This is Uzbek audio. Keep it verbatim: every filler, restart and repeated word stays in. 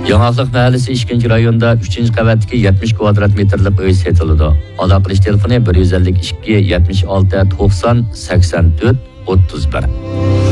Yanaqliq mahallesi ikkinchi rayonda uchinchi qavatdagi yetmish kvadrat metrlik uy setiladi. Aloqa telefoni bir yuz ellik ikki yetmish olti to'qson sakson to'rt o'ttiz bir.